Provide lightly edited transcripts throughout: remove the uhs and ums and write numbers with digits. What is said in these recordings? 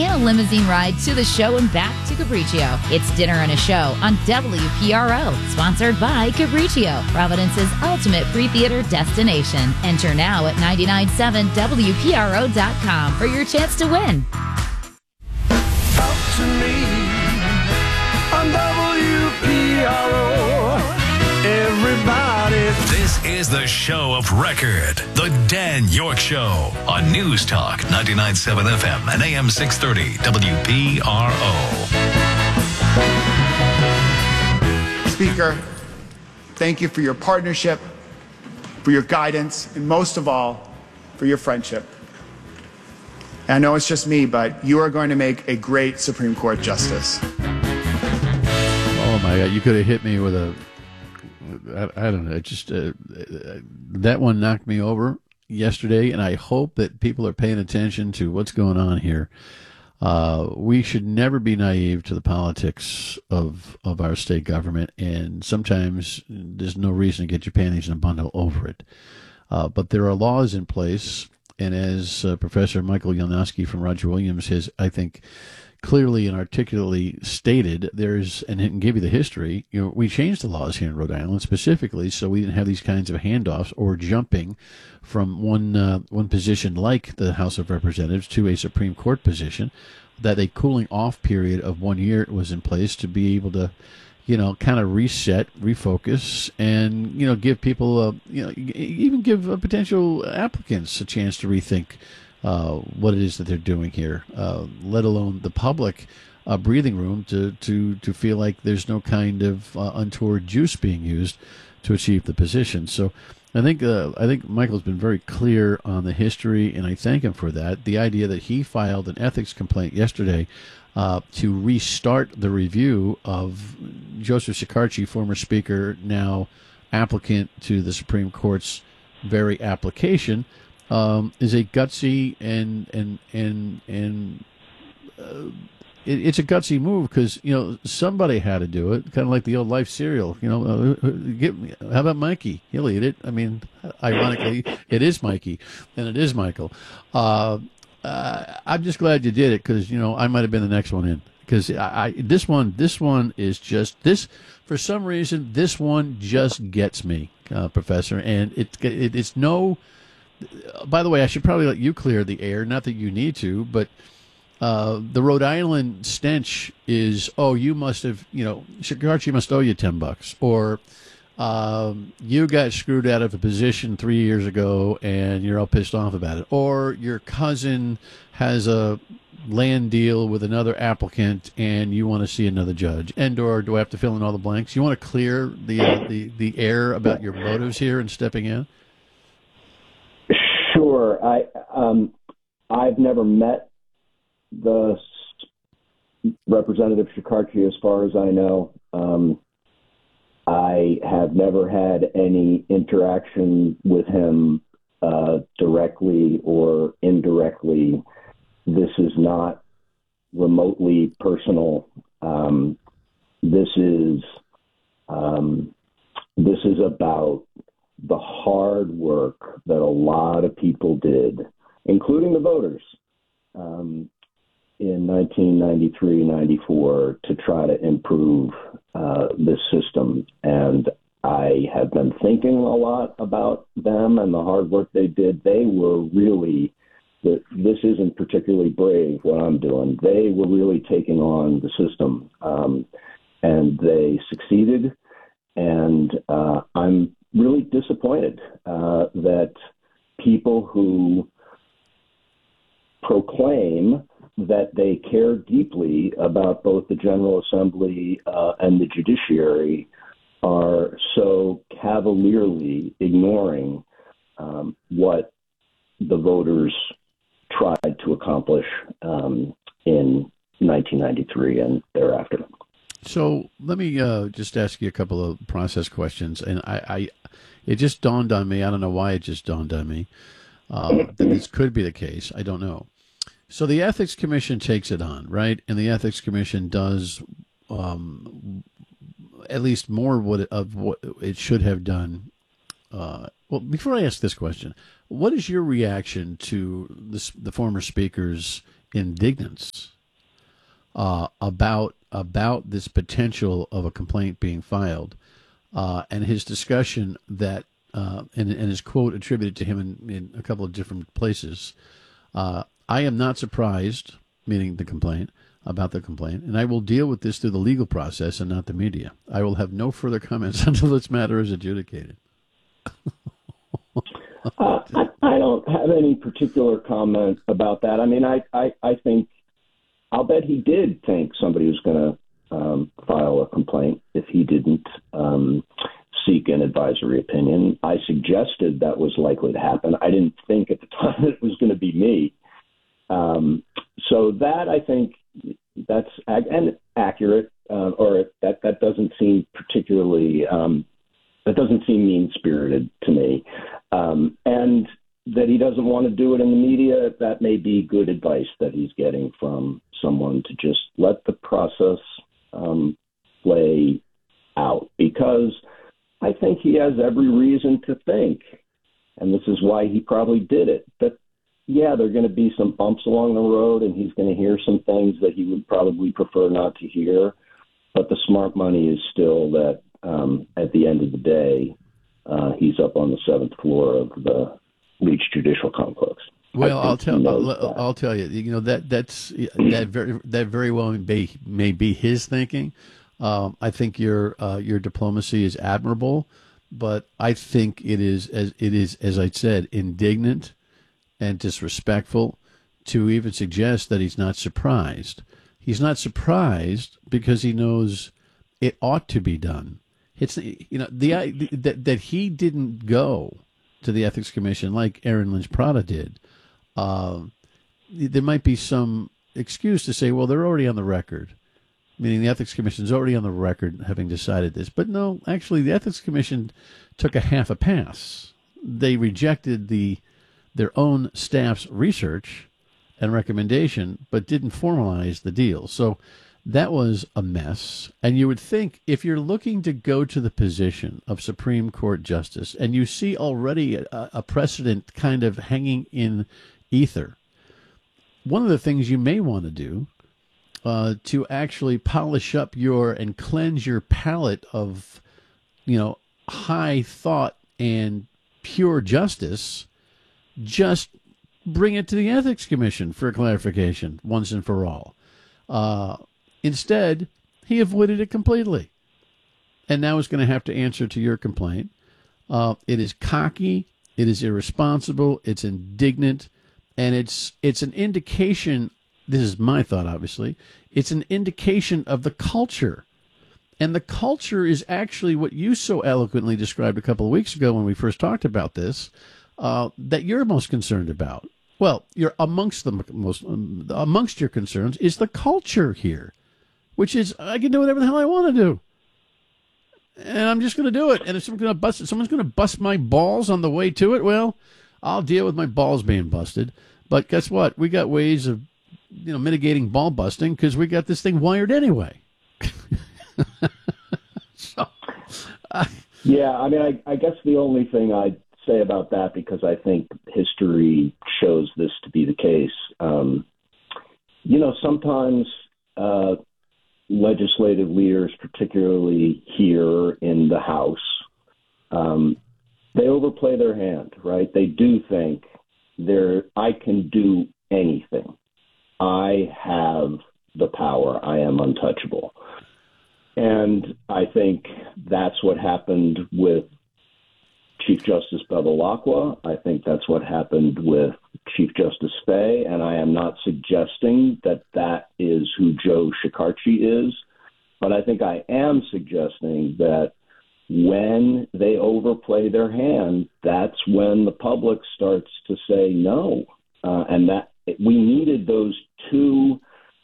and a limousine ride to the show and back to Capriccio. It's Dinner and a Show on WPRO, sponsored by Capriccio, Providence's ultimate free theater destination. Enter now at 997WPRO.com for your chance to win. Talk to me on WPRO. Everybody. This is the show of record, The Dan York Show, on News Talk 99.7 FM and AM 630 WPRO. Speaker, thank you for your partnership, for your guidance, and most of all, for your friendship. And I know it's just me, but you are going to make a great Supreme Court justice. Oh my God, you could have hit me with a, I don't know, just that one knocked me over yesterday, and I hope that people are paying attention to what's going on here. We should never be naive to the politics of our state government, and sometimes there's no reason to get your panties in a bundle over it. But there are laws in place, and as Professor Michael Yelnowski from Roger Williams has, I think, clearly and articulately stated, and it can give you the history, we changed the laws here in Rhode Island specifically so we didn't have these kinds of handoffs or jumping from one position like the House of Representatives to a Supreme Court position, that a cooling off period of 1 year was in place to be able to, kind of reset, refocus, and, give people, even give potential applicants a chance to rethink what it is that they're doing here, let alone the public breathing room to feel like there's no kind of untoward juice being used to achieve the position. So I think Michael's been very clear on the history, and I thank him for that. The idea that he filed an ethics complaint yesterday to restart the review of Joseph Shekarchi, former speaker, now applicant to the Supreme Court's very application, is a gutsy and it's a gutsy move because somebody had to do it, kind of like the old Life cereal. How about Mikey? He'll eat it. I mean, ironically, it is Mikey and it is Michael. I'm just glad you did it because I might have been the next one in because this one is just this. For some reason, this one just gets me, Professor, and it's no. By the way, I should probably let you clear the air. Not that you need to, but the Rhode Island stench is, you must have, Shekarchi must owe you $10, or you got screwed out of a position 3 years ago and you're all pissed off about it, or your cousin has a land deal with another applicant and you want to see another judge, or do I have to fill in all the blanks? You want to clear the air about your motives here in stepping in? Sure. I've never met the Representative Shekarchi, as far as I know. I have never had any interaction with him directly or indirectly. This is not remotely personal. This is about the hard work that a lot of people did, including the voters, in 1993-94 to try to improve this system. And I have been thinking a lot about them and the hard work they did. They were really, this isn't particularly brave what I'm doing. They were really taking on the system, and they succeeded. And I'm really disappointed that people who proclaim that they care deeply about both the General Assembly and the judiciary are so cavalierly ignoring what the voters tried to accomplish in 1993 and thereafter. So let me just ask you a couple of process questions, and it just dawned on me. I don't know why it just dawned on me that this could be the case. I don't know. So the Ethics Commission takes it on, right? And the Ethics Commission does at least more of what it should have done. Well, before I ask this question, what is your reaction to the former speaker's indignance about this potential of a complaint being filed, and his discussion that and his quote attributed to him in a couple of different places. I am not surprised, meaning the complaint, about the complaint, and I will deal with this through the legal process and not the media. I will have no further comments until this matter is adjudicated. I don't have any particular comment about that. I mean, I think, I'll bet he did think somebody was going to file a complaint if he didn't seek an advisory opinion. I suggested that was likely to happen. I didn't think at the time it was going to be me. So that, I think, that's accurate, or that doesn't seem particularly, that doesn't seem mean-spirited to me. And that he doesn't want to do it in the media, that may be good advice that he's getting from someone to just let the process play out. Because I think he has every reason to think, and this is why he probably did it, that, yeah, there are going to be some bumps along the road, and he's going to hear some things that he would probably prefer not to hear. But the smart money is still that at the end of the day, he's up on the 7th floor of the Leach Judicial Complex. Well, I'll tell you. You know that very well may be his thinking. I think your diplomacy is admirable, but I think it is as I said, indignant and disrespectful to even suggest that he's not surprised. He's not surprised because he knows it ought to be done. It's that he didn't go to the Ethics Commission like Aaron Lynch Prada did. There might be some excuse to say, well, they're already on the record, meaning the Ethics Commission is already on the record having decided this. But no, actually, the Ethics Commission took a half a pass. They rejected their own staff's research and recommendation, but didn't formalize the deal. So that was a mess. And you would think if you're looking to go to the position of Supreme Court Justice and you see already a precedent kind of hanging in ether, one of the things you may want to do to actually polish up and cleanse your palate of, high thought and pure justice, just bring it to the Ethics Commission for clarification once and for all. Instead, he avoided it completely. And now he's going to have to answer to your complaint. It is cocky, it is irresponsible, it's indignant, and it's an indication, this is my thought obviously, it's an indication of the culture. And the culture is actually what you so eloquently described a couple of weeks ago when we first talked about this, that you're most concerned about. Well, you're amongst your concerns is the culture here, which is I can do whatever the hell I want to do, and I'm just going to do it. And if someone's going to bust my balls on the way to it, well, I'll deal with my balls being busted. But guess what? We got ways of mitigating ball busting because we got this thing wired anyway. Yeah, I mean, I guess the only thing I'd say about that, because I think history shows this to be the case, sometimes legislative leaders, particularly here in the House, they overplay their hand, right? They do think I can do anything. I have the power. I am untouchable. And I think that's what happened with Chief Justice Bevilacqua. I think that's what happened with Chief Justice Fay, and I am not suggesting that is who Joe Shekarchi is, but I think I am suggesting that when they overplay their hand, that's when the public starts to say no, and that we needed those two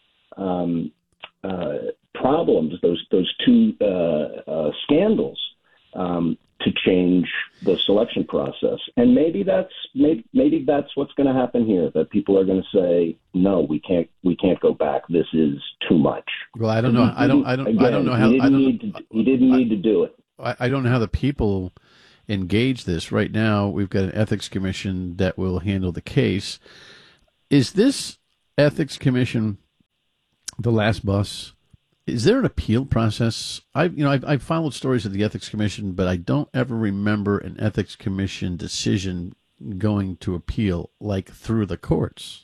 problems, those two scandals to change the selection process. And maybe that's what's going to happen here, that people are going to say, no, we can't go back. This is too much. Well, I don't know. I don't know how he didn't need to do it. I don't know how the people engage this. Right now, we've got an ethics commission that will handle the case. Is this Ethics Commission, the last bus. Is there an appeal process? I've followed stories of the Ethics Commission, but I don't ever remember an Ethics Commission decision going to appeal, like through the courts.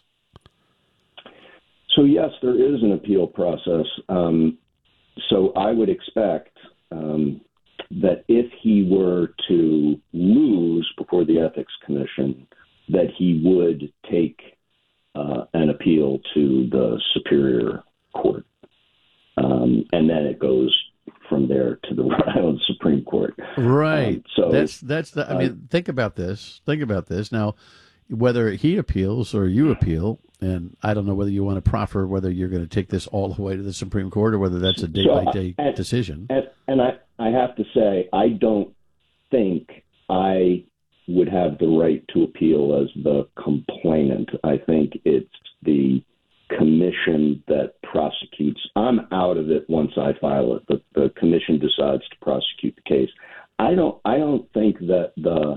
So yes, there is an appeal process. So I would expect that if he were to lose before the Ethics Commission, that he would take an appeal to the Superior Court. And then it goes from there to the Rhode Island Supreme Court. Right. So that's the. I mean, think about this. Think about this. Now, whether he appeals or you appeal, and I don't know whether you want to proffer whether you're going to take this all the way to the Supreme Court or whether that's a day-by-day decision. And I have to say, I don't think I would have the right to appeal as the complainant. I think it's the commission that prosecutes. I'm out of it once I file it. The commission decides to prosecute the case. I don't think that the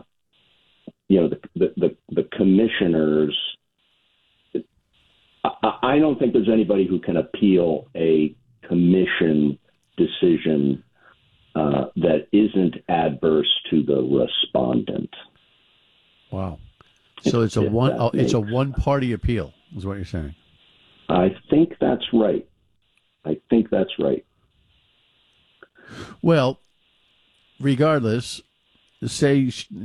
commissioners. I don't think there's anybody who can appeal a commission decision that isn't adverse to the respondent. Wow. So it's a one-party appeal, is what you're saying. I think that's right. Well, regardless, say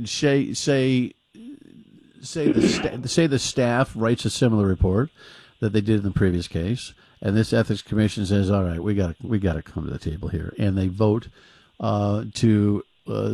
the staff writes a similar report that they did in the previous case, and this ethics commission says, "All right, we got to come to the table here," and they vote to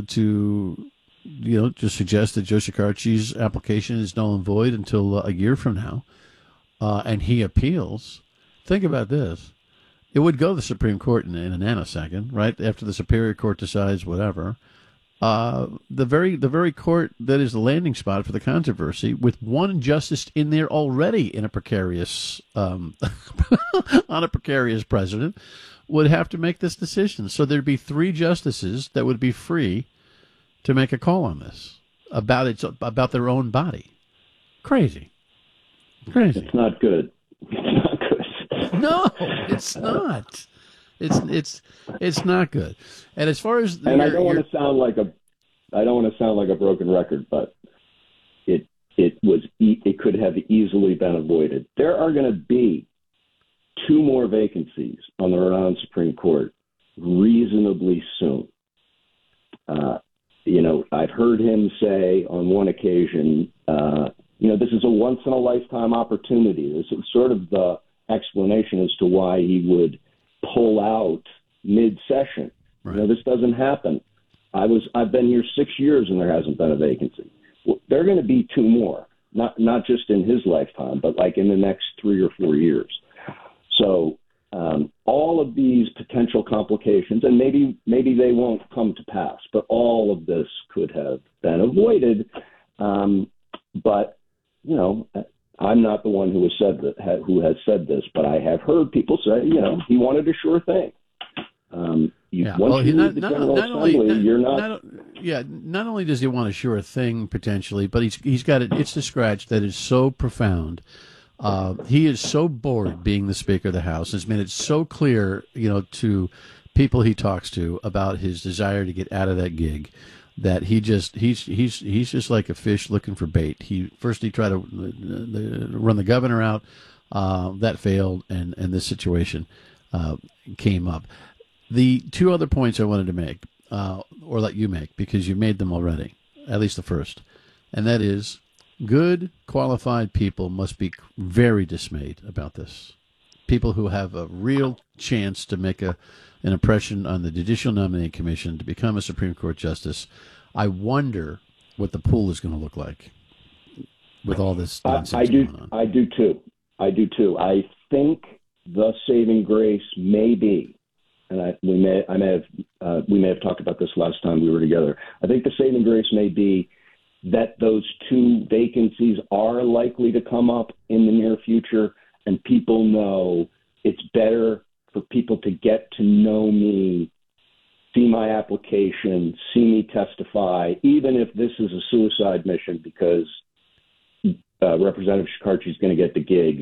just suggest that Joe Shekarchi's application is null and void until a year from now. And he appeals. Think about this. It would go to the Supreme Court in a nanosecond, right? After the Superior Court decides whatever. The very court that is the landing spot for the controversy, with one justice in there already in a precarious on a precarious precedent, would have to make this decision. So there'd be 3 justices that would be free to make a call on this about their own body. Crazy. It's not good. No, it's not. It's not good. And as far as I don't want to sound like a broken record, but it could have easily been avoided. There are going to be 2 more vacancies on the Rhode Island Supreme Court reasonably soon. I've heard him say on one occasion, this is a once-in-a-lifetime opportunity. This is sort of the explanation as to why he would pull out mid-session. Right. This doesn't happen. I've been here 6 years and there hasn't been a vacancy. Well, there are going to be 2 more, not just in his lifetime, but like in the next 3 or 4 years. So all of these potential complications, and maybe they won't come to pass, but all of this could have been avoided. But I'm not the one who has said this, but I have heard people say, he wanted a sure thing. Not only does he want a sure thing potentially, but he's got an itch to scratch that is so profound. He is so bored being the Speaker of the House. It's made it so clear, to people he talks to about his desire to get out of that gig, that he's just like a fish looking for bait. He tried to run the governor out, that failed, and this situation came up. The 2 other points I wanted to make, or let you make, because you made them already, at least the first, and that is, good, qualified people must be very dismayed about this. People who have a real chance to make an impression on the Judicial Nominating Commission to become a Supreme Court justice. I wonder what the pool is going to look like with all this nonsense going on. I do too. I think the saving grace may be, and we may have talked about this last time we were together. I think the saving grace may be that those 2 vacancies are likely to come up in the near future, and people know it's better for people to get to know me, see my application, see me testify, even if this is a suicide mission because Representative Shekarchi is going to get the gig.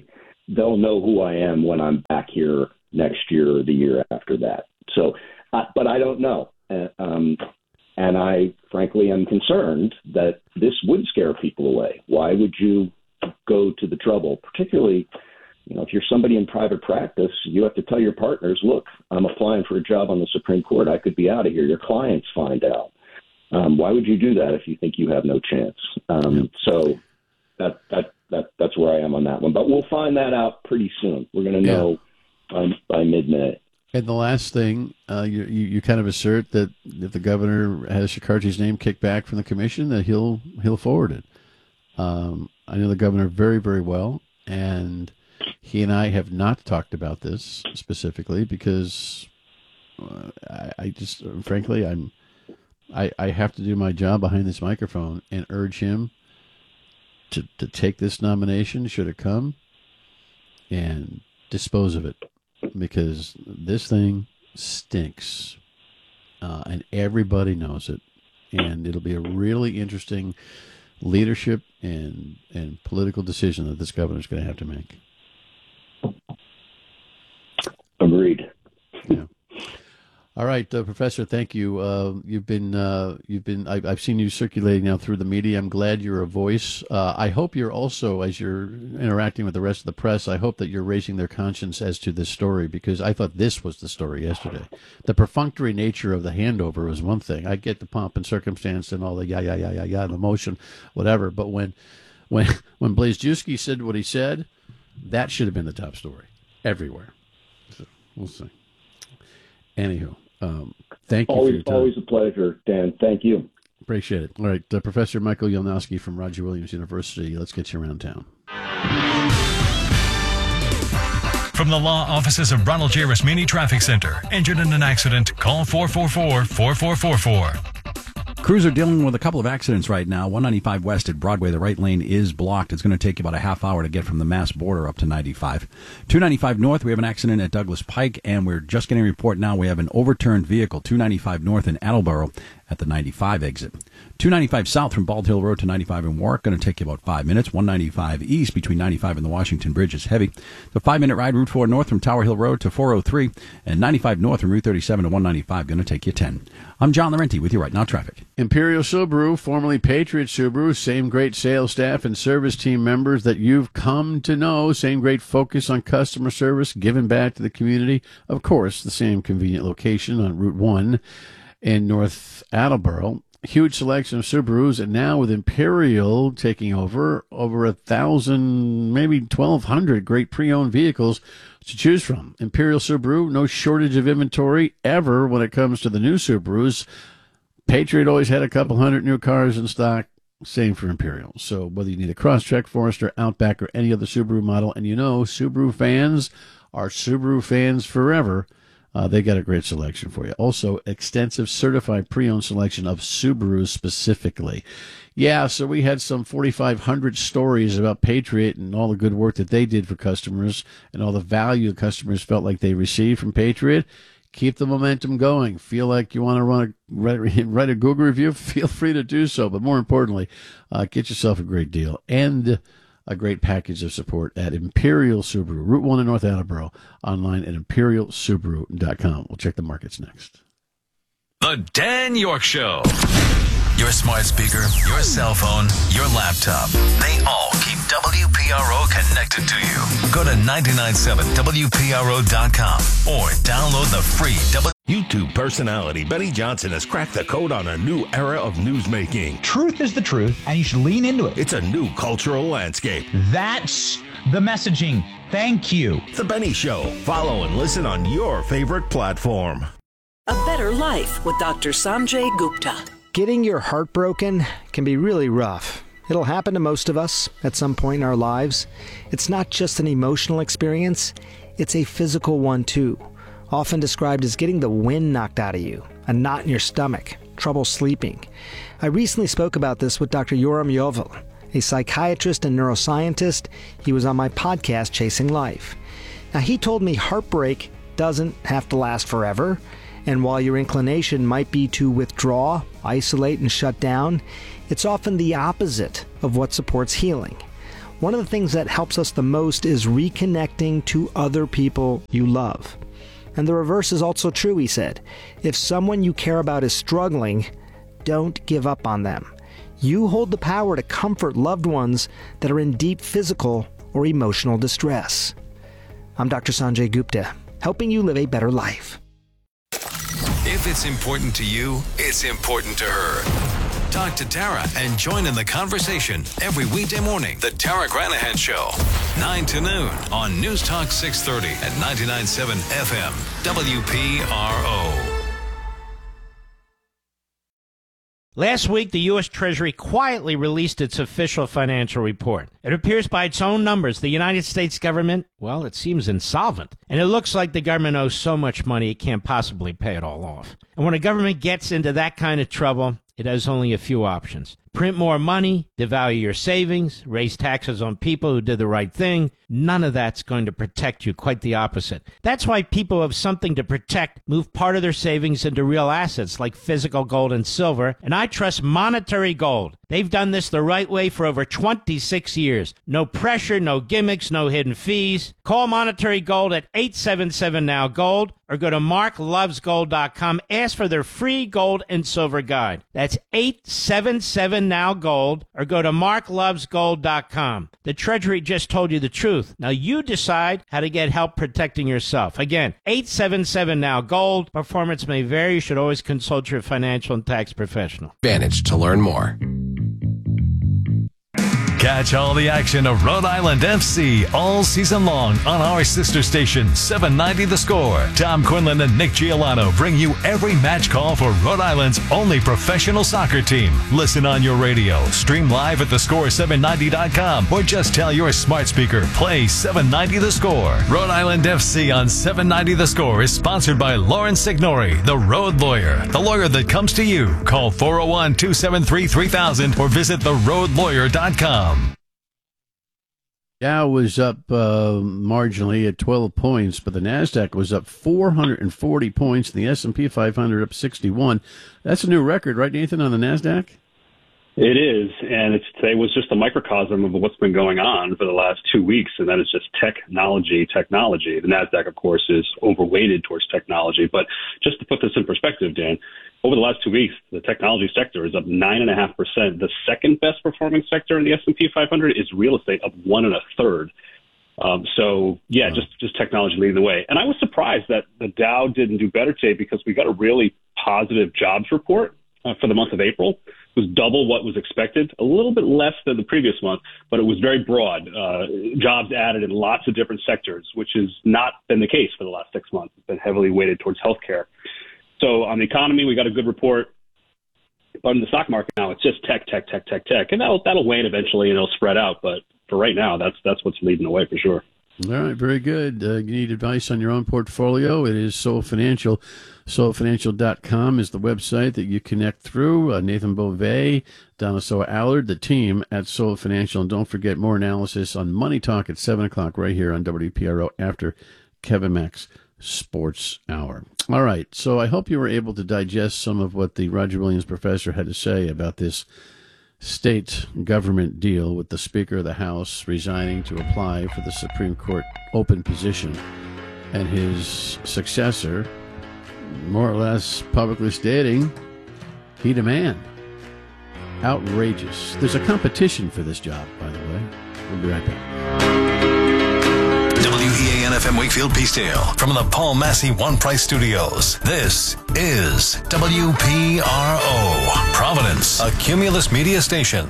they'll know who I am when I'm back here next year or the year after that. So, but I don't know. And I, frankly, am concerned that this would scare people away. Why would you go to the trouble? Particularly, if you're somebody in private practice, you have to tell your partners, look, I'm applying for a job on the Supreme Court. I could be out of here. Your clients find out. Why would you do that if you think you have no chance? So that's where I am on that one. But we'll find that out pretty soon. We're going to know by mid-May. And the last thing, you kind of assert that if the governor has Shekarchi's name kicked back from the commission, that he'll forward it. I know the governor very, very well, and he and I have not talked about this specifically because I just, frankly, I have to do my job behind this microphone and urge him to take this nomination, should it come, and dispose of it. Because this thing stinks, and everybody knows it, and it'll be a really interesting leadership and political decision that this governor's going to have to make. Agreed. Yeah. All right, Professor. Thank you. I've seen you circulating now through the media. I'm glad you're a voice. I hope you're also, as you're interacting with the rest of the press, I hope that you're raising their conscience as to this story, because I thought this was the story yesterday. The perfunctory nature of the handover was one thing. I get the pomp and circumstance and all the and emotion, whatever. But when Blazejewski said what he said, that should have been the top story everywhere. So we'll see. Anywho. Thank you for your time. Always a pleasure, Dan. Thank you. Appreciate it. All right, Professor Michael Yelnowski from Roger Williams University. Let's get you around town. From the law offices of Ronald J. Rasmini Traffic Center. Injured in an accident? Call 444-4444. Crews are dealing with a couple of accidents right now. 195 West at Broadway, the right lane is blocked. It's going to take you about a half hour to get from the Mass border up to 95. 295 North, we have an accident at Douglas Pike, and we're just getting a report now. We have an overturned vehicle, 295 North in Attleboro at the 95 exit. 295 South from Bald Hill Road to 95 in Warwick, going to take you about 5 minutes. 195 East between 95 and the Washington Bridge is heavy. The 5-minute ride, Route 4 North from Tower Hill Road to 403, and 95 North from Route 37 to 195, going to take you 10. I'm John Laurenti with you right now, traffic. Imperial Subaru, formerly Patriot Subaru, same great sales staff and service team members that you've come to know, same great focus on customer service, giving back to the community. Of course, the same convenient location on Route 1 in North Attleboro. Huge selection of Subarus, and now with Imperial taking over 1,000, maybe 1,200 great pre-owned vehicles to choose from. Imperial Subaru, no shortage of inventory ever when it comes to the new Subarus. Patriot always had a couple hundred new cars in stock. Same for Imperial. So whether you need a Crosstrek, Forester, Outback, or any other Subaru model, and Subaru fans are Subaru fans forever, they got a great selection for you. Also, extensive certified pre-owned selection of Subarus specifically. Yeah, so we had some 4,500 stories about Patriot and all the good work that they did for customers and all the value customers felt like they received from Patriot. Keep the momentum going. Feel like you want to write a Google review? Feel free to do so. But more importantly, get yourself a great deal and a great package of support at Imperial Subaru, Route 1 in North Attleboro, online at imperialsubaru.com. We'll check the markets next. The Dan York Show. Your smart speaker, your cell phone, your laptop, they all keep WPRO connected to you. Go to 997WPRO.com or download the free YouTube personality Benny Johnson has cracked the code on a new era of newsmaking. Truth is the truth, and you should lean into it. It's a new cultural landscape. That's the messaging. Thank you. The Benny Show. Follow and listen on your favorite platform. A Better Life with Dr. Sanjay Gupta. Getting your heart broken can be really rough. It'll happen to most of us at some point in our lives. It's not just an emotional experience, it's a physical one too. Often described as getting the wind knocked out of you, a knot in your stomach, trouble sleeping. I recently spoke about this with Dr. Yoram Yovel, a psychiatrist and neuroscientist. He was on my podcast, Chasing Life. Now, he told me heartbreak doesn't have to last forever, and while your inclination might be to withdraw, isolate, and shut down, it's often the opposite of what supports healing. one of the things that helps us the most is reconnecting to other people you love. And the reverse is also true, he said. If someone you care about is struggling, don't give up on them. You hold the power to comfort loved ones that are in deep physical or emotional distress. I'm Dr. Sanjay Gupta, helping you live a better life. If it's important to you, it's important to her. Talk to Tara and join in the conversation every weekday morning. The Tara Granahan Show, 9 to noon on News Talk 630 at 99.7 FM, WPRO. Last week, the U.S. Treasury quietly released its official financial report. It appears by its own numbers, the United States government, well, it seems insolvent. And it looks like the government owes so much money it can't possibly pay it all off. And when a government gets into that kind of trouble, it has only a few options. Print more money, devalue your savings, raise taxes on people who did the right thing. None of that's going to protect you, quite the opposite. That's why people who have something to protect move part of their savings into real assets like physical gold and silver, and I trust Monetary Gold. They've done this the right way for over 26 years. No pressure, no gimmicks, no hidden fees. Call Monetary Gold at 877-NOW-GOLD or go to marklovesgold.com. Ask for their free gold and silver guide. That's 877-NOW-GOLD or go to marklovesgold.com. The Treasury just told you the truth. Now you decide how to get help protecting yourself. Again, 877-NOW-GOLD. Performance may vary. You should always consult your financial and tax professional. Advantage to learn more. Catch all the action of Rhode Island FC all season long on our sister station, 790 The Score. Tom Quinlan and Nick Giuliano bring you every match call for Rhode Island's only professional soccer team. Listen on your radio, stream live at thescore790.com, or just tell your smart speaker, play 790 The Score. Rhode Island FC on 790 The Score is sponsored by Lawrence Signori, the Road Lawyer, the lawyer that comes to you. Call 401-273-3000 or visit theroadlawyer.com. Dow was up marginally at 12 points, but the Nasdaq was up 440 points, and the S&P 500 up 61. That's a new record, right, Nathan, on the Nasdaq? It is, and today was just a microcosm of what's been going on for the last 2 weeks, and that is just technology. The Nasdaq, of course, is overweighted towards technology, but just to put this in perspective, Dan, over the last 2 weeks, the technology sector is up 9.5%. The second best performing sector in the S&P 500 is real estate, up 1 1/3. Just technology leading the way. And I was surprised that the Dow didn't do better today because we got a really positive jobs report for the month of April. It was double what was expected, a little bit less than the previous month, but it was very broad. Jobs added in lots of different sectors, which has not been the case for the last 6 months. It's been heavily weighted towards healthcare. So on the economy, we got a good report. But in the stock market now, it's just tech. And that'll wane eventually and it'll spread out. But for right now, that's what's leading the way for sure. All right, very good. You need advice on your own portfolio. It is Soul Financial. SoulFinancial.com is the website that you connect through. Nathan Beauvais, Donasoa Allard, the team at Soul Financial. And don't forget more analysis on Money Talk at 7 o'clock right here on WPRO after Kevin Mack's Sports Hour. All right, so I hope you were able to digest some of what the Roger Williams professor had to say about this state government deal with the Speaker of the House resigning to apply for the Supreme Court open position and his successor more or less publicly stating he'd a man. Outrageous. There's a competition for this job, by the way. We'll be right back. WEAN-FM Wakefield Peacedale from the Paul Massey One Price Studios. This is WPRO, Providence, a Cumulus media station.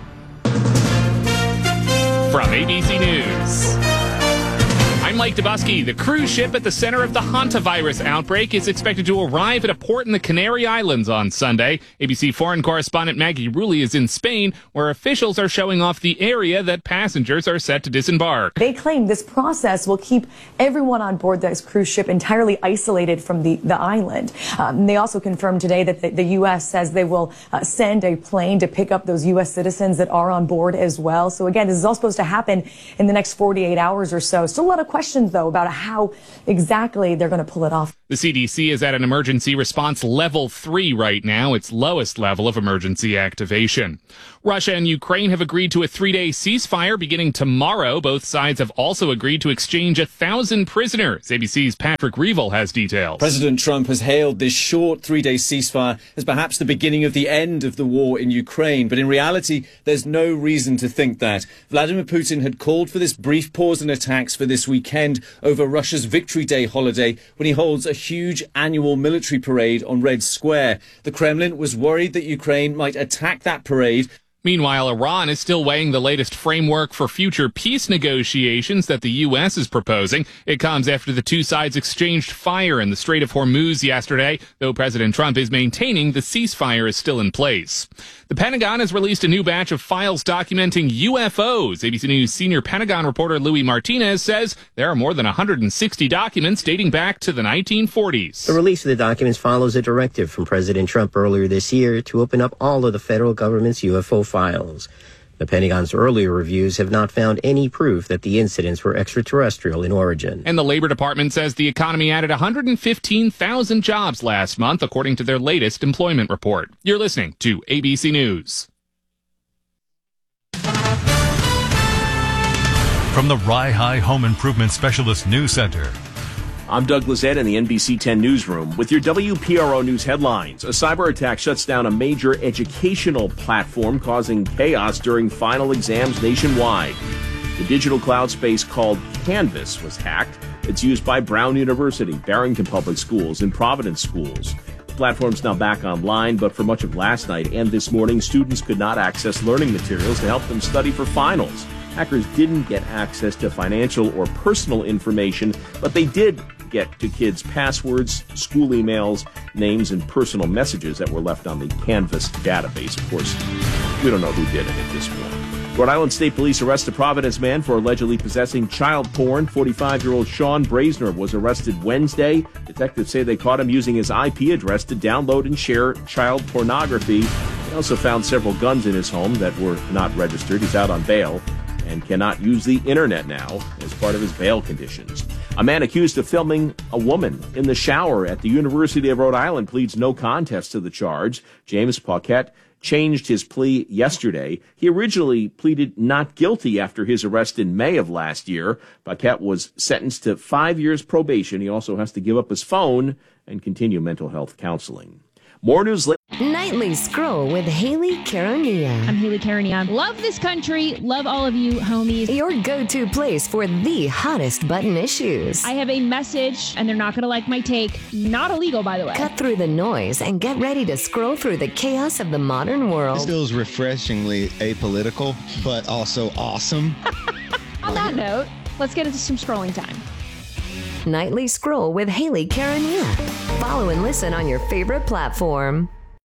From ABC News, I'm Mike Dubusky. The cruise ship at the center of the hantavirus outbreak is expected to arrive at a port in the Canary Islands on Sunday. ABC foreign correspondent Maggie Rulli is in Spain, where officials are showing off the area that passengers are set to disembark. They claim this process will keep everyone on board this cruise ship entirely isolated from the island. They also confirmed today that the U.S. says they will send a plane to pick up those U.S. citizens that are on board as well. So again, this is all supposed to happen in the next 48 hours or so. Still a lot of questions questions, though, about how exactly they're going to pull it off. The CDC is at an emergency response level 3 right now, its lowest level of emergency activation. Russia and Ukraine have agreed to a 3-day ceasefire beginning tomorrow. Both sides have also agreed to exchange 1,000 prisoners. ABC's Patrick Reevell has details. President Trump has hailed this short 3-day ceasefire as perhaps the beginning of the end of the war in Ukraine. But in reality, there's no reason to think that. Vladimir Putin had called for this brief pause in attacks for this weekend over Russia's Victory Day holiday when he holds a huge annual military parade on Red Square. The Kremlin was worried that Ukraine might attack that parade. Meanwhile, Iran is still weighing the latest framework for future peace negotiations that the U.S. is proposing. It comes after the two sides exchanged fire in the Strait of Hormuz yesterday, though President Trump is maintaining the ceasefire is still in place. The Pentagon has released a new batch of files documenting UFOs. ABC News senior Pentagon reporter Louis Martinez says there are more than 160 documents dating back to the 1940s. The release of the documents follows a directive from President Trump earlier this year to open up all of the federal government's UFO files. The Pentagon's earlier reviews have not found any proof that the incidents were extraterrestrial in origin. And the Labor Department says the economy added 115,000 jobs last month, according to their latest employment report. You're listening to ABC News. From the Rye High Home Improvement Specialist News Center. I'm Doug Lizette in the NBC 10 newsroom with your WPRO News headlines. A cyber attack shuts down a major educational platform, causing chaos during final exams nationwide. The digital cloud space called Canvas was hacked. It's used by Brown University, Barrington Public Schools, and Providence Schools. The platform's now back online, but for much of last night and this morning, students could not access learning materials to help them study for finals. Hackers didn't get access to financial or personal information, but they did get to kids' passwords, school emails, names, and personal messages that were left on the Canvas database. Of course, we don't know who did it at this point. Rhode Island State Police arrest a Providence man for allegedly possessing child porn. 45-year-old Sean Braisner was arrested Wednesday. Detectives say they caught him using his IP address to download and share child pornography. They also found several guns in his home that were not registered. He's out on bail and cannot use the internet now as part of his bail conditions. A man accused of filming a woman in the shower at the University of Rhode Island pleads no contest to the charge. James Paquette changed his plea yesterday. He originally pleaded not guilty after his arrest in May of last year. Paquette was sentenced to 5 years probation. He also has to give up his phone and continue mental health counseling. More news later. Nightly Scroll with Haley Karania. I'm Haley Karania. Love this country. Love all of you, homies. Your go-to place for the hottest button issues. I have a message, and they're not going to like my take. Not illegal, by the way. Cut through the noise and get ready to scroll through the chaos of the modern world. This feels refreshingly apolitical, but also awesome. On that note, let's get into some scrolling time. Nightly Scroll with Haley Karania. Follow and listen on your favorite platform.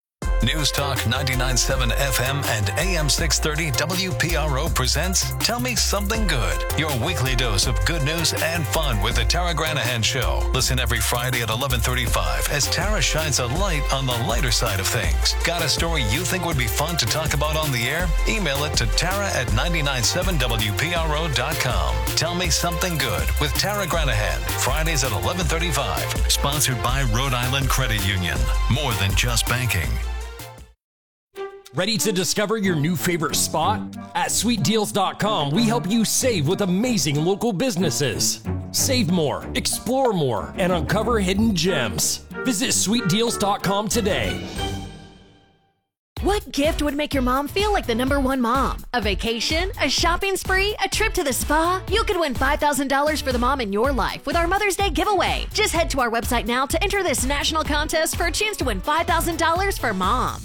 News Talk 99.7 FM and AM 630 WPRO presents Tell Me Something Good, your weekly dose of good news and fun with the Tara Granahan Show. Listen every Friday at 11:35 as Tara shines a light on the lighter side of things. Got a story you think would be fun to talk about on the air? Email it to tara@997wpro.com. Tell Me Something Good with Tara Granahan, Fridays at 11:35. Sponsored by Rhode Island Credit Union. More than just banking. Ready to discover your new favorite spot? At SweetDeals.com, we help you save with amazing local businesses. Save more, explore more, and uncover hidden gems. Visit SweetDeals.com today. What gift would make your mom feel like the #1 mom? A vacation? A shopping spree? A trip to the spa? You could win $5,000 for the mom in your life with our Mother's Day giveaway. Just head to our website now to enter this national contest for a chance to win $5,000 for mom.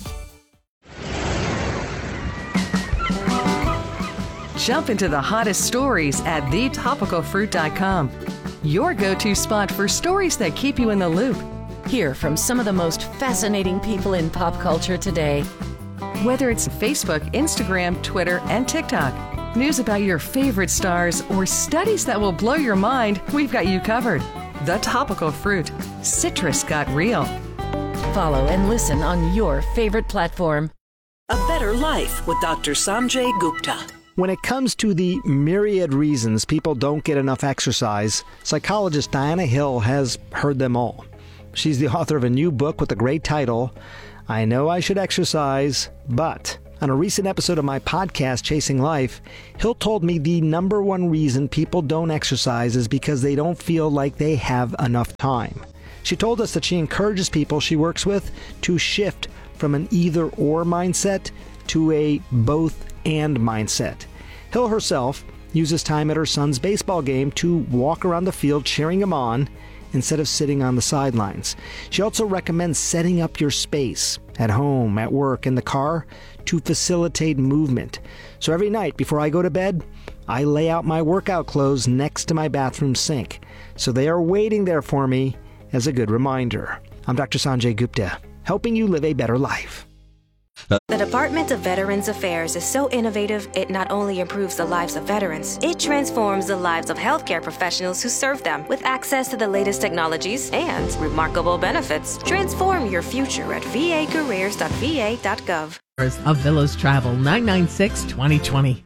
Jump into the hottest stories at thetopicalfruit.com. Your go-to spot for stories that keep you in the loop. Hear from some of the most fascinating people in pop culture today. Whether it's Facebook, Instagram, Twitter, and TikTok, news about your favorite stars, or studies that will blow your mind, we've got you covered. The Topical Fruit. Citrus got real. Follow and listen on your favorite platform. A Better Life with Dr. Sanjay Gupta. When it comes to the myriad reasons people don't get enough exercise, psychologist Diana Hill has heard them all. She's the author of a new book with the great title, I Know I Should Exercise, But... On a recent episode of my podcast, Chasing Life, Hill told me the number one reason people don't exercise is because they don't feel like they have enough time. She told us that she encourages people she works with to shift from an either-or mindset to a both-and mindset. Hill herself uses time at her son's baseball game to walk around the field cheering him on instead of sitting on the sidelines. She also recommends setting up your space at home, at work, in the car to facilitate movement. So every night before I go to bed, I lay out my workout clothes next to my bathroom sink. So they are waiting there for me as a good reminder. I'm Dr. Sanjay Gupta, helping you live a better life. The Department of Veterans Affairs is so innovative, it not only improves the lives of veterans, it transforms the lives of healthcare professionals who serve them with access to the latest technologies and remarkable benefits. Transform your future at vacareers.va.gov. Of Villas Travel, 996-2020.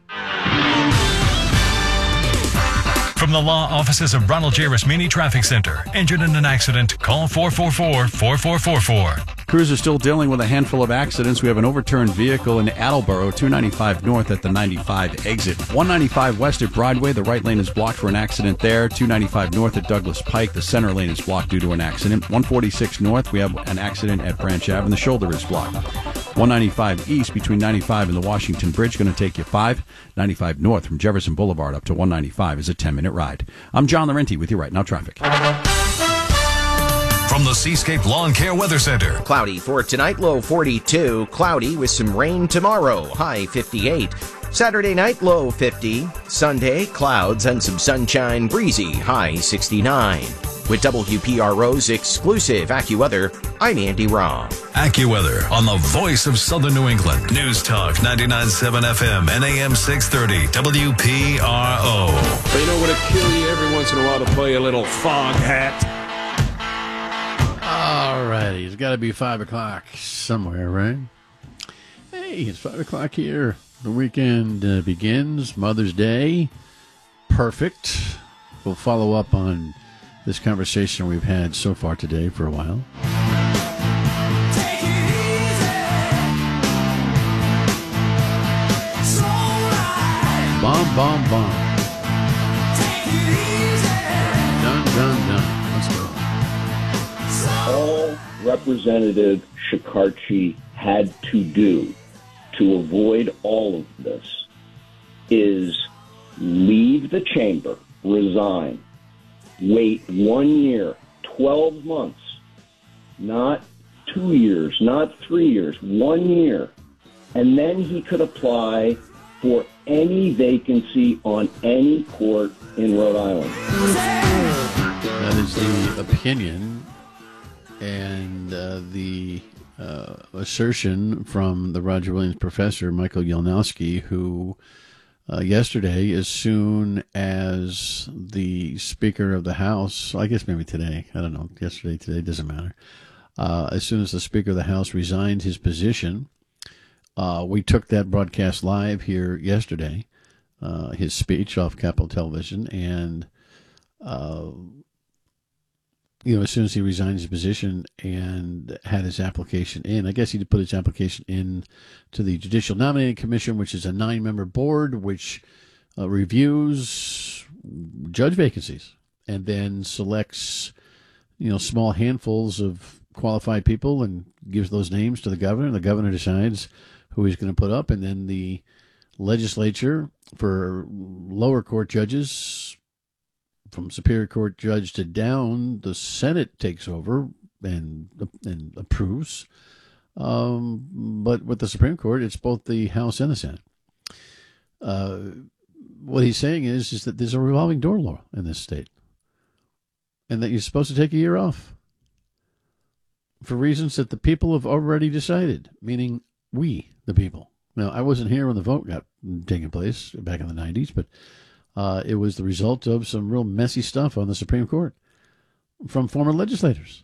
From the law offices of Ronald J. Rasmini Traffic Center. Injured in an accident? Call 444-4444. Crews are still dealing with a handful of accidents. We have an overturned vehicle in Attleboro, 295 north at the 95 exit. 195 west at Broadway, the right lane is blocked for an accident there. 295 north at Douglas Pike, the center lane is blocked due to an accident. 146 north, we have an accident at Branch Ave, and the shoulder is blocked. 195 east between 95 and the Washington Bridge, going to take you 5. 95 north from Jefferson Boulevard up to 195 is a 10-minute ride. I'm John Laurenti with you right now, traffic. From the Seascape Lawn Care Weather Center. Cloudy for tonight, low 42. Cloudy with some rain tomorrow, high 58. Saturday night, low 50. Sunday, clouds and some sunshine, breezy, high 69. With WPRO's exclusive AccuWeather, I'm Andy Rahm. AccuWeather on the voice of Southern New England. News Talk 99.7 FM and AM 630 WPRO. But you know what'll kill you every once in a while to play a little fog hat? All righty. It's got to be 5 o'clock somewhere, right? Hey, it's 5 o'clock here. The weekend begins. Mother's Day. Perfect. We'll follow up on this conversation we've had so far today for a while. Bomb, bomb, bomb. Dun, dun, dun. Let's go. All Representative Shekarchi had to do to avoid all of this is leave the chamber, resign, wait 1 year, 12 months, not 2 years, not 3 years, 1 year, and then he could apply for any vacancy on any court in Rhode Island. That is the opinion and the assertion from the Roger Williams professor, Michael Yelnowski, who yesterday, as soon as the Speaker of the House, I guess maybe today, I don't know, yesterday, today, doesn't matter, as soon as the Speaker of the House resigned his position, we took that broadcast live here yesterday, his speech off Capitol Television, and as soon as he resigned his position and had his application in, I guess he put his application in to the Judicial Nominating Commission, which is a 9-member board which reviews judge vacancies and then selects, small handfuls of qualified people and gives those names to the governor. The governor decides who he's going to put up, and then the legislature for lower court judges, from Superior Court judge to down, the Senate takes over and approves. But with the Supreme Court, it's both the House and the Senate. What he's saying is that there's a revolving door law in this state, and that you're supposed to take a year off for reasons that the people have already decided, meaning we, the people. Now, I wasn't here when the vote got taking place back in the 90s, but it was the result of some real messy stuff on the Supreme Court from former legislators.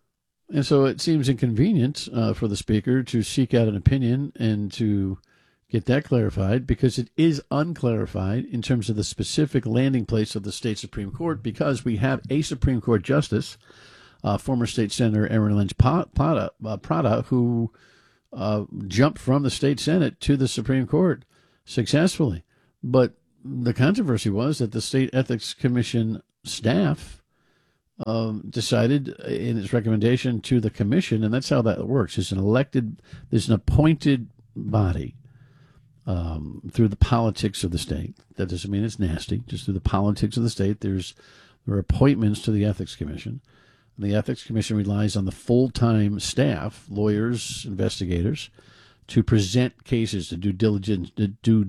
And so it seems inconvenient for the Speaker to seek out an opinion and to Get that clarified, because it is unclarified in terms of the specific landing place of the state Supreme Court, because we have a Supreme Court justice, former State Senator Aaron Lynch Prada, who jumped from the state Senate to the Supreme Court successfully. But the controversy was that the State Ethics Commission staff decided in its recommendation to the commission, and that's how that works. There's an appointed body through the politics of the state. That doesn't mean it's nasty. Just through the politics of the state, there are appointments to the Ethics Commission. And the Ethics Commission relies on the full-time staff, lawyers, investigators, to present cases, to do diligence, to do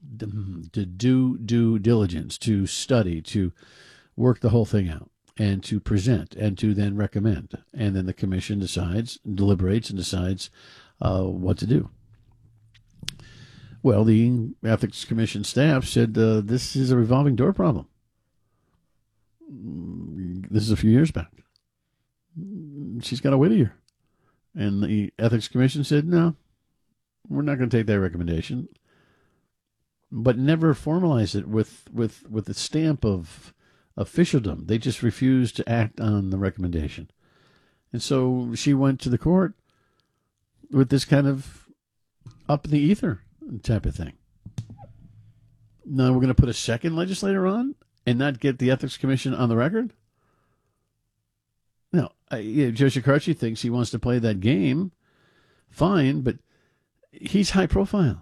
due diligence, to study, to work the whole thing out, and to present, and to then recommend. And then the commission deliberates and decides what to do. Well, the Ethics Commission staff said this is a revolving door problem. This is a few years back. She's got to wait a year. And the Ethics Commission said, no, we're not going to take that recommendation. But never formalized it with the stamp of officialdom. They just refused to act on the recommendation. And so she went to the court with this kind of up in the ether type of thing. Now we're going to put a second legislator on and not get the Ethics Commission on the record? No, Joe Shekarchi thinks he wants to play that game. Fine, but he's high profile.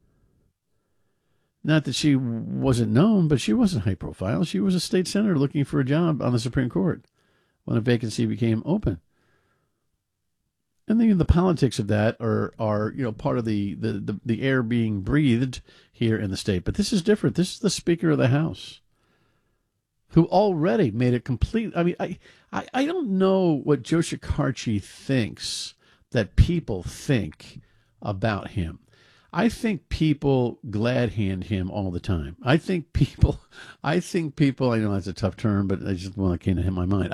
Not that she wasn't known, but she wasn't high profile. She was a state senator looking for a job on the Supreme Court when a vacancy became open. And then the politics of that are part of the air being breathed here in the state. But this is different. This is the Speaker of the House, who already made it complete. I mean, I don't know what Joe Shekarchi thinks that people think about him. I think people glad hand him all the time. I think people, I know that's a tough term, but I just one that came to my mind.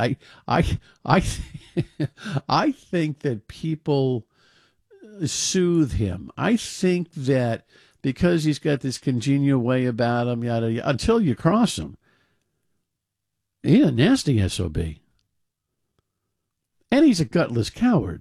I think that people soothe him. I think that because he's got this congenial way about him, until you cross him, he's a nasty SOB. And he's a gutless coward.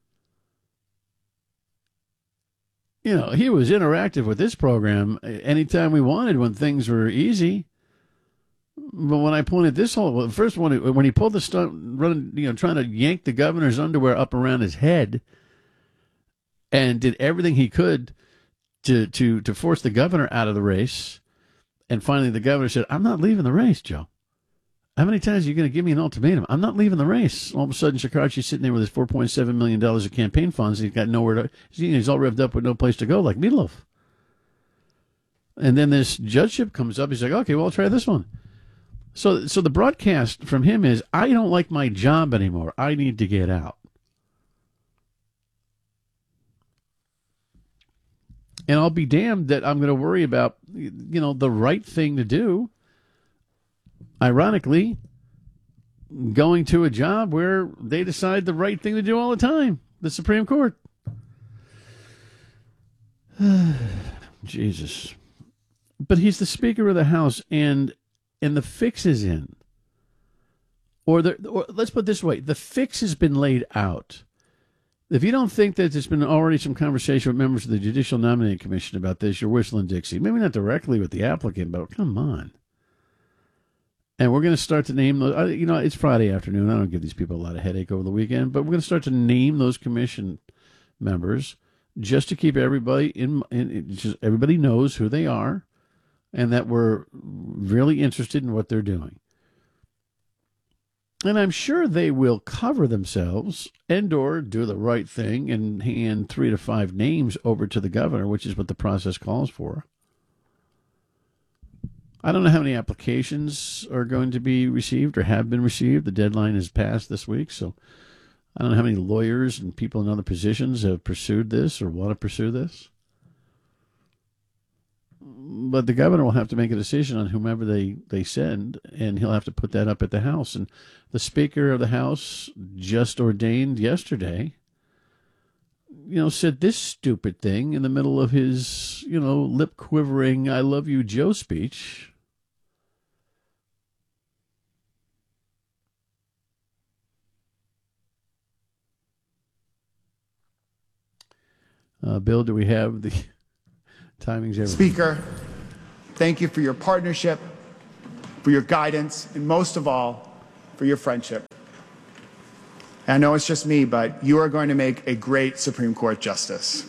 He was interactive with this program anytime we wanted when things were easy. But when I pointed first one, when he pulled the stunt, trying to yank the governor's underwear up around his head, and did everything he could to force the governor out of the race, and finally the governor said, "I'm not leaving the race, Joe. How many times are you going to give me an ultimatum? I'm not leaving the race." All of a sudden, Shekarchi's sitting there with his $4.7 million of campaign funds. He's got nowhere to. He's all revved up with no place to go, like Meatloaf. And then this judgeship comes up. He's like, "Okay, well, I'll try this one." So the broadcast from him is, "I don't like my job anymore. I need to get out." And I'll be damned that I'm going to worry about, the right thing to do. Ironically, going to a job where they decide the right thing to do all the time, the Supreme Court. Jesus. But he's the Speaker of the House, and the fix is in. Or let's put it this way, the fix has been laid out. If you don't think that there's been already some conversation with members of the Judicial Nominating Commission about this, you're whistling Dixie. Maybe not directly with the applicant, but come on. And we're going to start to name those. It's Friday afternoon. I don't give these people a lot of headache over the weekend, but we're going to start to name those commission members just to keep everybody just everybody knows who they are, and that we're really interested in what they're doing. And I'm sure they will cover themselves and/or do the right thing and hand 3 to 5 names over to the governor, which is what the process calls for. I don't know how many applications are going to be received or have been received. The deadline is passed this week, so I don't know how many lawyers and people in other positions have pursued this or want to pursue this. But the governor will have to make a decision on whomever they send, and he'll have to put that up at the House. And the Speaker of the House just ordained yesterday said this stupid thing in the middle of his, lip quivering, I love you, Joe speech. Bill, do we have the timings? Everything? Speaker, thank you for your partnership, for your guidance, and most of all, for your friendship. And I know it's just me, but you are going to make a great Supreme Court justice.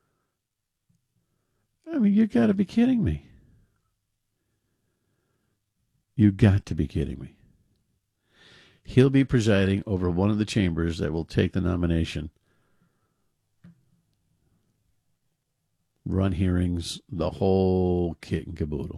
I mean, you got to be kidding me. You got to be kidding me. He'll be presiding over one of the chambers that will take the nomination. Run hearings, the whole kit and caboodle.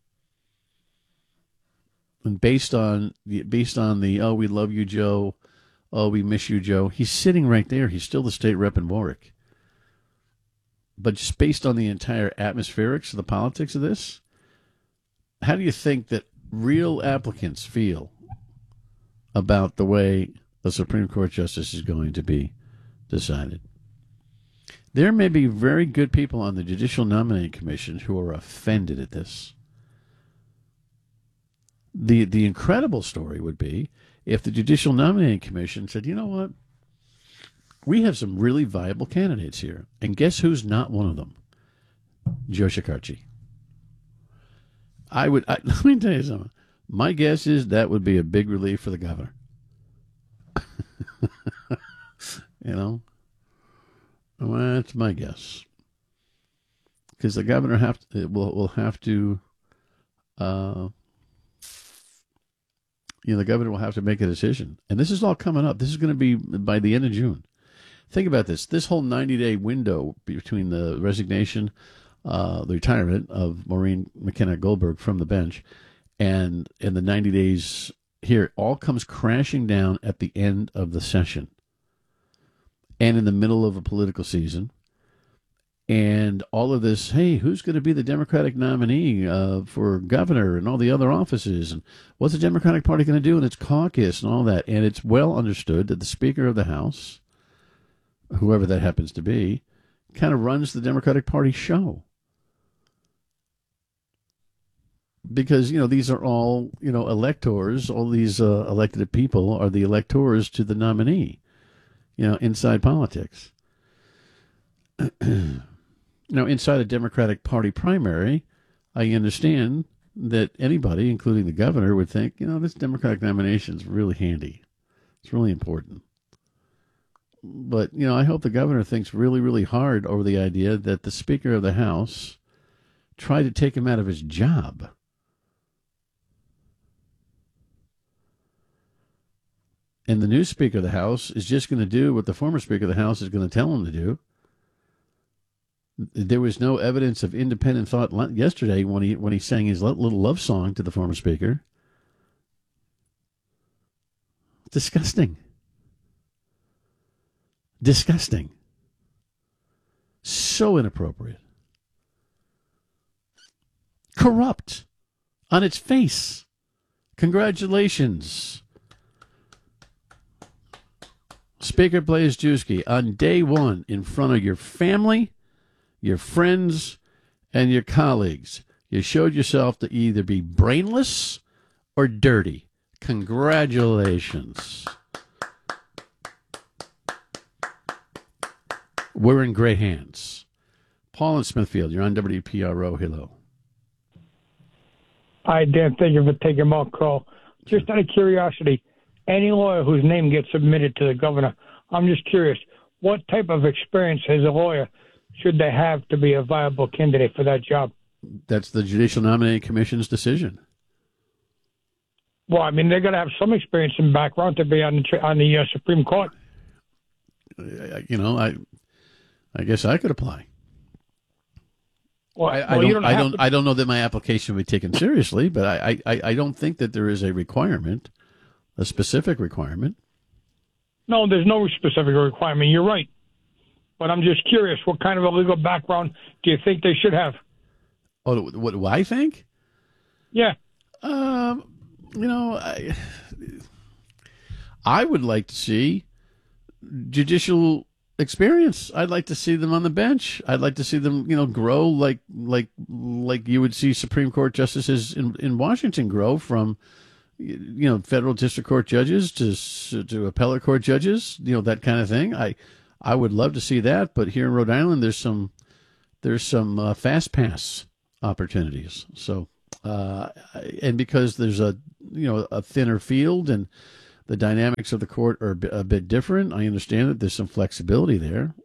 And based on the oh, we love you, Joe, oh, we miss you, Joe, he's sitting right there. He's still the state rep in Warwick. But just based on the entire atmospherics of the politics of this, how do you think that real applicants feel about the way the Supreme Court justice is going to be decided? There may be very good people on the Judicial Nominating Commission who are offended at this. The incredible story would be if the Judicial Nominating Commission said, you know what, we have some really viable candidates here, and guess who's not one of them? Joe Shekarchi. Let me tell you something. My guess is that would be a big relief for the governor. Well, that's my guess. Because the governor will have to, the governor will have to make a decision. And this is all coming up. This is going to be by the end of June. Think about this. This whole 90-day window between the resignation, the retirement of Maureen McKenna Goldberg from the bench, and the 90 days here, all comes crashing down at the end of the session. And in the middle of a political season, and all of this, hey, who's going to be the Democratic nominee for governor and all the other offices, and what's the Democratic Party going to do in its caucus and all that? And it's well understood that the Speaker of the House, whoever that happens to be, kind of runs the Democratic Party show. Because, these are all, electors, all these elected people are the electors to the nominee. Inside politics. Now, inside a Democratic Party primary, I understand that anybody, including the governor, would think, this Democratic nomination is really handy. It's really important. But, I hope the governor thinks really, really hard over the idea that the Speaker of the House tried to take him out of his job. And the new Speaker of the House is just going to do what the former Speaker of the House is going to tell him to do. There was no evidence of independent thought yesterday when he sang his little love song to the former Speaker. Disgusting. Disgusting. So inappropriate. Corrupt. On its face. Congratulations. Speaker Blazejewski, on day one, in front of your family, your friends, and your colleagues, you showed yourself to either be brainless or dirty. Congratulations. We're in great hands. Paul in Smithfield, you're on WPRO. Hello. Hi, Dan. Thank you for taking my call. Just out of curiosity, any lawyer whose name gets submitted to the governor, I'm just curious, what type of experience as a lawyer should they have to be a viable candidate for that job? That's the Judicial Nominating Commission's decision. Well, I mean, they're going to have some experience and background to be on the Supreme Court. I guess I could apply. Well, I don't know that my application would be taken seriously, but I don't think that there is a requirement. A specific requirement? No, there's no specific requirement. You're right. But I'm just curious, what kind of a legal background do you think they should have? Oh, what do I think? Yeah. I would like to see judicial experience. I'd like to see them on the bench. I'd like to see them, grow like you would see Supreme Court justices in Washington grow from, federal district court judges to appellate court judges, that kind of thing. I would love to see that, but here in Rhode Island, there's some fast pass opportunities. So, and because there's a thinner field and the dynamics of the court are a bit different, I understand that there's some flexibility there.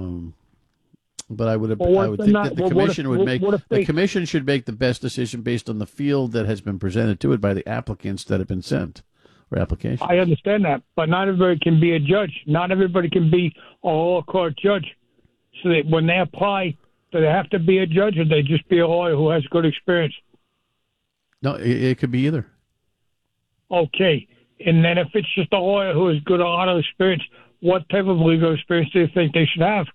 But I would think that the commission the commission should make the best decision based on the field that has been presented to it by the applicants that have been sent or applications. I understand that, but not everybody can be a judge. Not everybody can be a lower court judge. So that when they apply, do they have to be a judge, or they just be a lawyer who has good experience? No, it could be either. Okay. And then if it's just a lawyer who has got a lot of experience, what type of legal experience do you think they should have?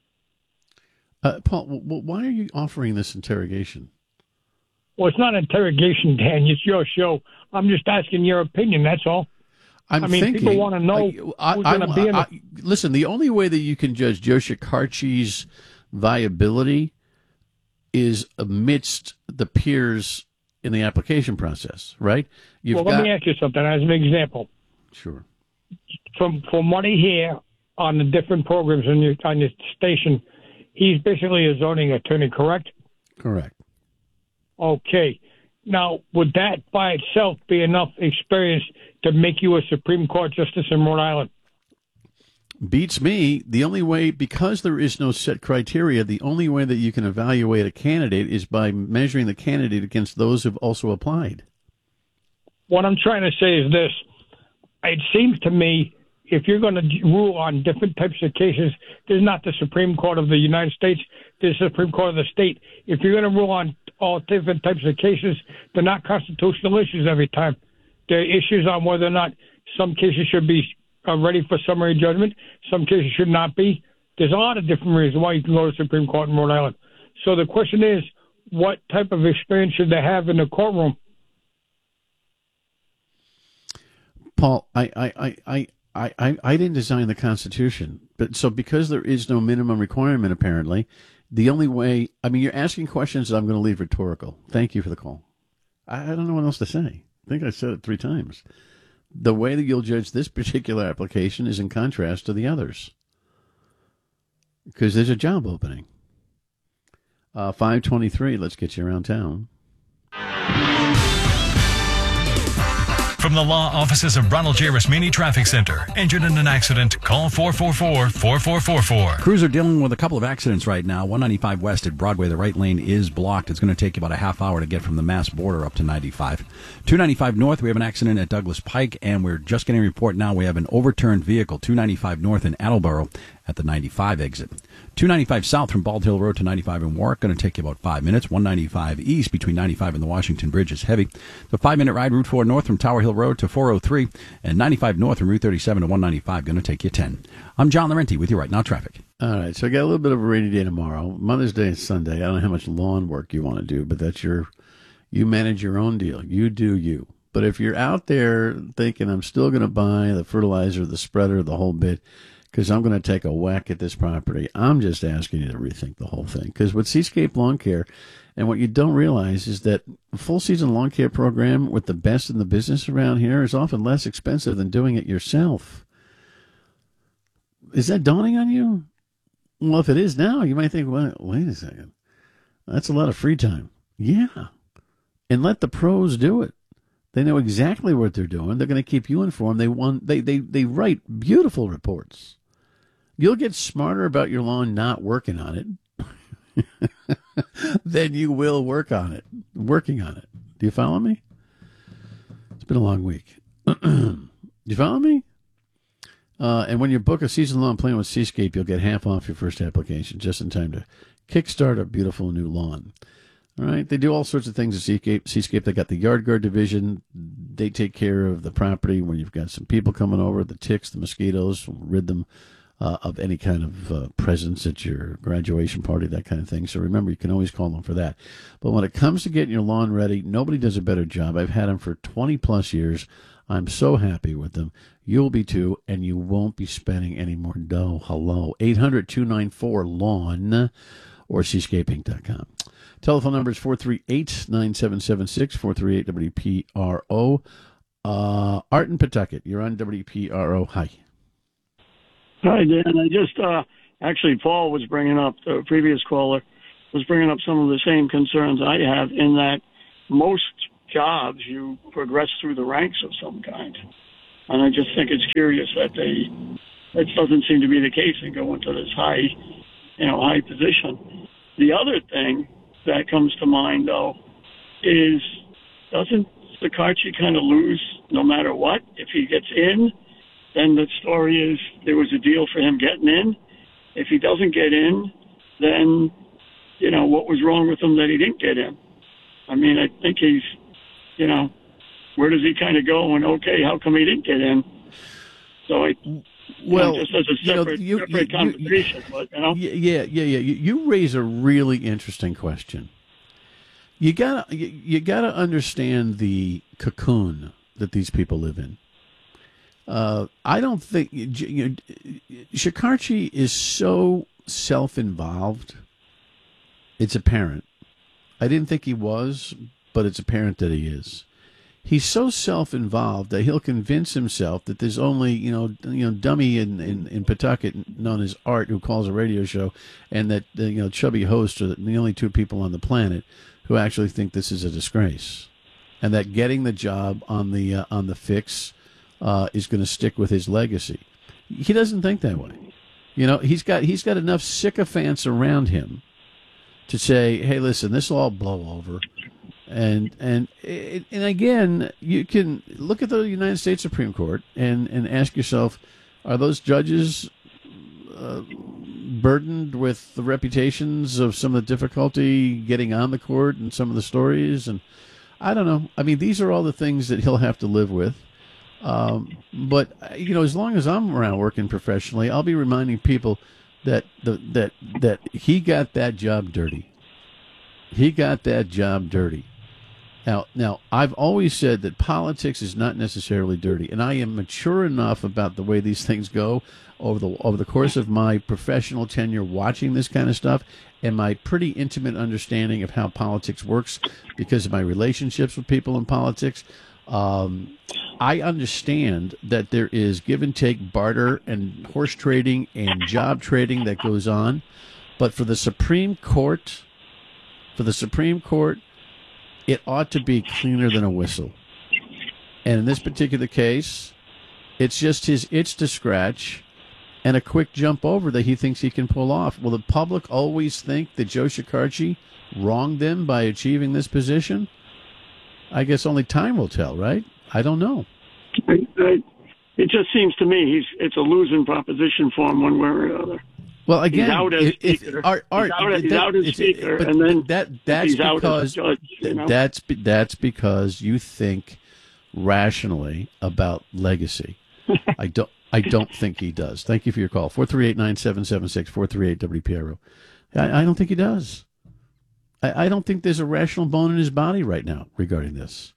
Paul, why are you offering this interrogation? Well, it's not interrogation, Dan. It's your show. I'm just asking your opinion, that's all. People want to know who's going to be in it. Listen, the only way that you can judge Joe Shekarchi's viability is amidst the peers in the application process, right? Let me ask you something as an example. Sure. From what I hear on the different programs on your station, he's basically a zoning attorney, correct? Correct. Okay. Now, would that by itself be enough experience to make you a Supreme Court justice in Rhode Island? Beats me. The only way, because there is no set criteria, the only way that you can evaluate a candidate is by measuring the candidate against those who've also applied. What I'm trying to say is this. It seems to me if you're going to rule on different types of cases, there's not the Supreme Court of the United States, there's the Supreme Court of the state. If you're going to rule on all different types of cases, they're not constitutional issues every time. They're issues on whether or not some cases should be ready for summary judgment, some cases should not be. There's a lot of different reasons why you can go to the Supreme Court in Rhode Island. So the question is, what type of experience should they have in the courtroom? Paul, I didn't design the Constitution, but so because there is no minimum requirement, apparently, the only way, you're asking questions that I'm going to leave rhetorical. Thank you for the call. I don't know what else to say. I think I said it 3 times. The way that you'll judge this particular application is in contrast to the others, because there's a job opening. 523, let's get you around town. From the law offices of Ronald J. Rasmini Traffic Center. Injured in an accident? Call 444-4444. Crews are dealing with a couple of accidents right now. 195 West at Broadway, the right lane is blocked. It's going to take you about a half hour to get from the Mass border up to 95. 295 North, we have an accident at Douglas Pike, and we're just getting a report now. We have an overturned vehicle, 295 North in Attleboro at the 95 exit. 295 South from Bald Hill Road to 95 in Warwick, going to take you about 5 minutes. 195 East between 95 and the Washington Bridge is heavy. The 5-minute ride, Route 4 North from Tower Hill Road to 403, and 95 North from Route 37 to 195, going to take you 10. I'm John Laurenti with you right now, traffic. All right, so I got a little bit of a rainy day tomorrow. Mother's Day is Sunday. I don't know how much lawn work you want to do, but that's you manage your own deal. You do you. But if you're out there thinking, I'm still going to buy the fertilizer, the spreader, the whole bit, because I'm going to take a whack at this property, I'm just asking you to rethink the whole thing. Because with Seascape Lawn Care, and what you don't realize is that a full-season lawn care program with the best in the business around here is often less expensive than doing it yourself. Is that dawning on you? Well, if it is now, you might think, well, wait a second. That's a lot of free time. Yeah. And let the pros do it. They know exactly what they're doing. They're going to keep you informed. They write beautiful reports. You'll get smarter about your lawn not working on it than you will working on it. Do you follow me? It's been a long week. Do you follow me? And when you book a season-long plan with Seascape, you'll get half off your first application just in time to kickstart a beautiful new lawn. All right, they do all sorts of things at Seascape. They got the yard guard division. They take care of the property when you've got some people coming over, the ticks, the mosquitoes, rid them. of any kind of presence at your graduation party, that kind of thing. So remember, you can always call them for that. But when it comes to getting your lawn ready, nobody does a better job. I've had them for 20-plus years. I'm so happy with them. You'll be too, and you won't be spending any more dough. Hello. 800-294-LAWN or seascaping.com. Telephone number is 438-9776, 438-WPRO. Art in Pawtucket, you're on WPRO. Hi. Hi, Dan. I just, actually, Paul was bringing up, the previous caller was bringing up some of the same concerns I have in that most jobs you progress through the ranks of some kind. And I just think it's curious that it doesn't seem to be the case and go into this high position. The other thing that comes to mind, though, is doesn't Shekarchi kind of lose no matter what? If he gets in, then the story is there was a deal for him getting in. If he doesn't get in, then, what was wrong with him that he didn't get in? I mean, I think he's, where does he kind of go and, okay, how come he didn't get in? So just as a separate conversation. Yeah. You raise a really interesting question. You gotta understand the cocoon that these people live in. I don't think Shekarchi is so self-involved. It's apparent. I didn't think he was, but it's apparent that he is. He's so self-involved that he'll convince himself that there's only, dummy in Pawtucket known as Art who calls a radio show, and that chubby host are the only two people on the planet who actually think this is a disgrace, and that getting the job on the fix is going to stick with his legacy. He doesn't think that way. He's got enough sycophants around him to say, "Hey, listen, this will all blow over." And again, you can look at the United States Supreme Court and ask yourself, are those judges burdened with the reputations of some of the difficulty getting on the court and some of the stories? And I don't know. I mean, these are all the things that he'll have to live with. But as long as I'm around working professionally, I'll be reminding people that that he got that job dirty. He got that job dirty. Now, I've always said that politics is not necessarily dirty, and I am mature enough about the way these things go over the course of my professional tenure watching this kind of stuff, and my pretty intimate understanding of how politics works because of my relationships with people in politics. I understand that there is give and take, barter, and horse trading and job trading that goes on, but for the Supreme Court, it ought to be cleaner than a whistle. And in this particular case, it's just his itch to scratch and a quick jump over that he thinks he can pull off. Will the public always think that Joe Shekarchi wronged them by achieving this position? I guess only time will tell, right? I don't know. It just seems to me it's a losing proposition for him one way or another. Well, again, he's out as speaker. He's out as speaker, and then that's he's out as judge. That's because you think rationally about legacy. I don't think he does. Thank you for your call. 438-9776, 438-WPRO. I don't think he does. I don't think there's a rational bone in his body right now regarding this.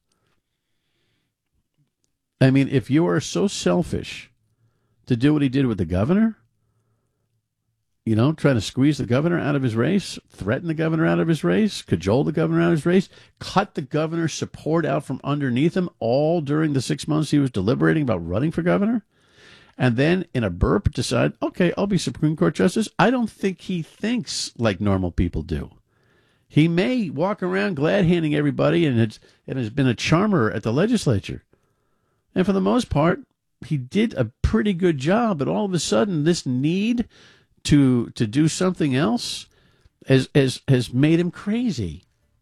I mean, if you are so selfish to do what he did with the governor, trying to squeeze the governor out of his race, threaten the governor out of his race, cajole the governor out of his race, cut the governor's support out from underneath him all during the 6 months he was deliberating about running for governor, and then in a burp decide, okay, I'll be Supreme Court Justice. I don't think he thinks like normal people do. He may walk around glad-handing everybody and has been a charmer at the legislature. And for the most part, he did a pretty good job, but all of a sudden this need to do something else has made him crazy.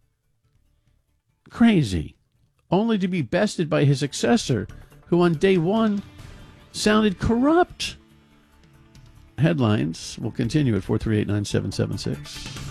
Crazy. Only to be bested by his successor, who on day one sounded corrupt. Headlines will continue at 438-9776.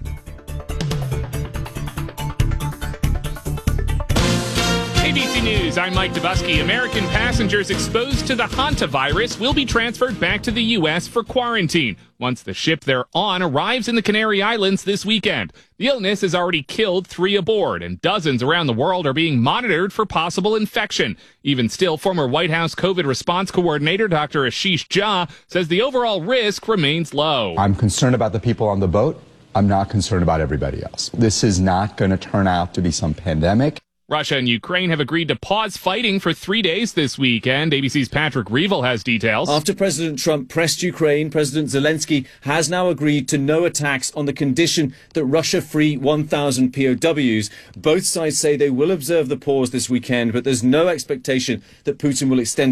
ABC News News. I'm Mike Dubusky. American passengers exposed to the hantavirus will be transferred back to the U.S. for quarantine once the ship they're on arrives in the Canary Islands this weekend. The illness has already killed 3 aboard, and dozens around the world are being monitored for possible infection. Even still, former White House COVID response coordinator Dr. Ashish Jha says the overall risk remains low. I'm concerned about the people on the boat. I'm not concerned about everybody else. This is not going to turn out to be some pandemic. Russia and Ukraine have agreed to pause fighting for 3 days this weekend. ABC's Patrick Reevell has details. After President Trump pressed Ukraine, President Zelensky has now agreed to no attacks on the condition that Russia free 1,000 POWs. Both sides say they will observe the pause this weekend, but there's no expectation that Putin will extend